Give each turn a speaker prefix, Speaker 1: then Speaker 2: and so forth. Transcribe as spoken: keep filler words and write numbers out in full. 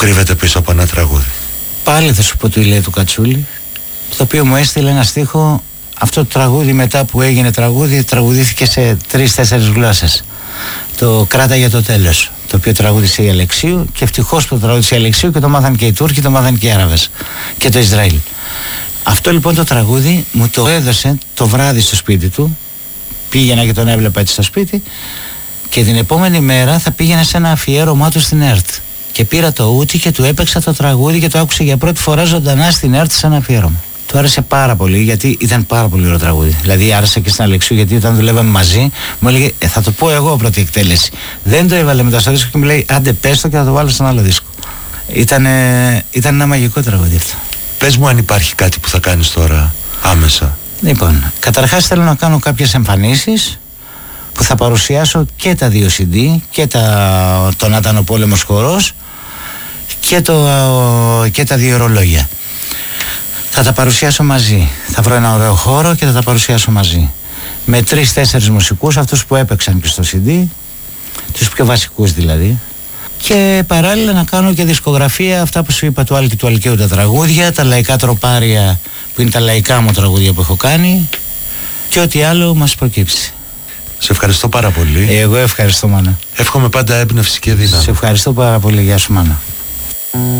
Speaker 1: κρύβεται πίσω από ένα τραγούδι?
Speaker 2: Πάλι θα σου πω το Ηλία του Κατσούλη, το οποίο μου έστειλε ένα στίχο. Αυτό το τραγούδι, μετά που έγινε τραγούδι, τραγουδήθηκε σε τρεις-τέσσερις γλώσσες. Το «Κράτα για το τέλος», το οποίο τραγούδισε η Αλεξίου, και ευτυχώς το τραγούδισε η Αλεξίου και το μάθαν και οι Τούρκοι, το μάθαν και οι Άραβες και το Ισραήλ. Αυτό λοιπόν το τραγούδι μου το έδωσε το βράδυ στο σπίτι του. Πήγαινα και τον έβλεπα έτσι στο σπίτι, και την επόμενη μέρα θα πήγαινα σε ένα αφιέρωμά του στην ΕΡΤ. Και πήρα το ούτι και του έπαιξα το τραγούδι και το άκουσε για πρώτη φορά ζωντανά στην ΕΡΤ σε ένα αφιέρωμα. Του άρεσε πάρα πολύ, γιατί ήταν πάρα πολύ ωραίο τραγούδι. Δηλαδή άρεσε και στην Αλεξίου, γιατί όταν δουλεύαμε μαζί μου έλεγε ε, θα το πω εγώ πρώτη εκτέλεση. Δεν το έβαλε μετά στο δίσκο και μου λέει άντε πες το και θα το βάλω σε ένα άλλο δίσκο. Ήταν, ε, ήταν ένα μαγικό τραγούδι αυτό.
Speaker 1: Πες μου αν υπάρχει κάτι που θα κάνεις τώρα άμεσα.
Speaker 2: Λοιπόν, καταρχάς θέλω να κάνω κάποιες εμφανίσεις που θα παρουσιάσω και τα δύο σι ντι, και τα, τον Άταν ο πόλεμος χορός, και, το, και τα δύο ρολόγια. Θα τα παρουσιάσω μαζί. Θα βρω ένα ωραίο χώρο και θα τα παρουσιάσω μαζί. Με τρεις-τέσσερις μουσικούς, αυτούς που έπαιξαν και στο σι ντι, τους πιο βασικούς δηλαδή. Και παράλληλα να κάνω και δισκογραφία, αυτά που σου είπα, του Άλκη του Αλκαίου τα τραγούδια, τα λαϊκά τροπάρια που είναι τα λαϊκά μου τραγούδια που έχω κάνει, και ό,τι άλλο μας προκύψει.
Speaker 1: Σε ευχαριστώ πάρα πολύ.
Speaker 2: Εγώ ευχαριστώ, Μάνα.
Speaker 1: Εύχομαι πάντα έμπνευση και δύναμη.
Speaker 2: Σε ευχαριστώ πάρα πολύ. Γεια σου, Μάνα.